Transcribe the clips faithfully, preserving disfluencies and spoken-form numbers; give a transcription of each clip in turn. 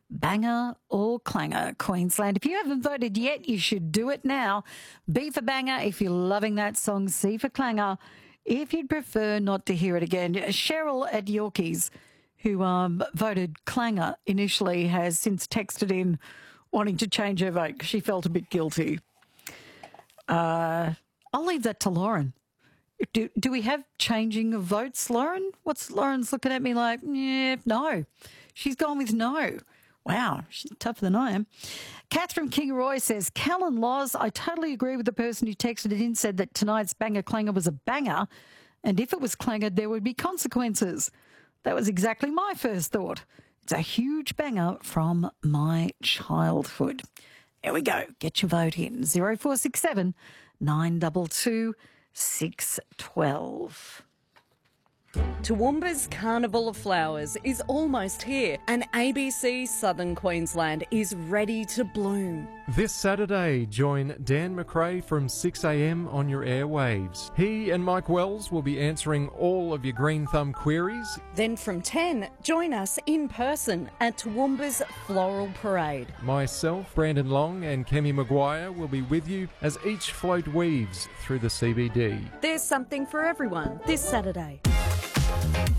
Banger or clanger, Queensland? If you haven't voted yet, you should do it now. B for banger if you're loving that song. C for clanger if you'd prefer not to hear it again. Cheryl at Yorkies, who um, voted clanger initially, has since texted in wanting to change her vote because she felt a bit guilty. Uh, I'll leave that to Lauren. Do do we have changing of votes, Lauren? What's Lauren's looking at me like, yeah, no. She's gone with no. Wow, she's tougher than I am. Catherine Kingaroy says, Callan Laws, I totally agree with the person who texted it in, said that tonight's banger clanger was a banger, and if it was clangered, there would be consequences. That was exactly my first thought. It's a huge banger from my childhood. There we go. Get your vote in. zero four six seven nine two two six one two. Toowoomba's Carnival of Flowers is almost here and A B C Southern Queensland is ready to bloom. This Saturday, join Dan McRae from six a m on your airwaves. He and Mike Wells will be answering all of your Green Thumb queries. Then from ten, join us in person at Toowoomba's Floral Parade. Myself, Brandon Long and Kemi Maguire will be with you as each float weaves through the C B D. There's something for everyone this Saturday.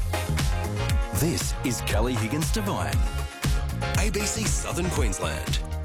This is Kelly Higgins Devine, A B C Southern Queensland.